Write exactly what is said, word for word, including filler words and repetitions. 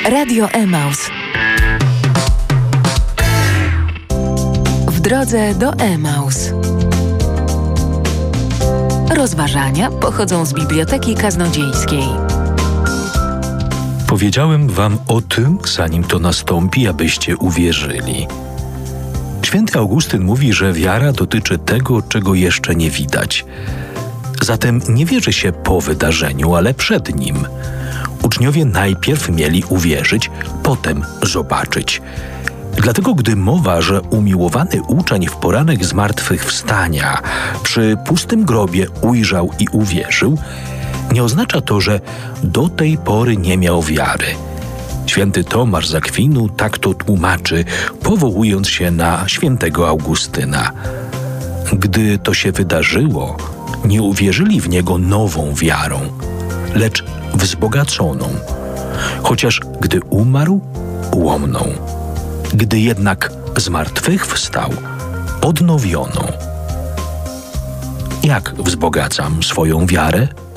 Radio Emaus. W drodze do Emaus. Rozważania pochodzą z Biblioteki Kaznodziejskiej. Powiedziałem wam o tym, zanim to nastąpi, abyście uwierzyli. Święty Augustyn mówi, że wiara dotyczy tego, czego jeszcze nie widać. Zatem nie wierzy się po wydarzeniu, ale przed nim. Uczniowie najpierw mieli uwierzyć, potem zobaczyć. Dlatego, gdy mowa, że umiłowany uczeń w poranek zmartwychwstania przy pustym grobie ujrzał i uwierzył, nie oznacza to, że do tej pory nie miał wiary. Święty Tomasz z Akwinu tak to tłumaczy, powołując się na świętego Augustyna. Gdy to się wydarzyło, nie uwierzyli w niego nową wiarą, lecz wzbogaconą. Chociaż gdy umarł, ułomną. Gdy jednak zmartwychwstał, odnowioną. Jak wzbogacam swoją wiarę?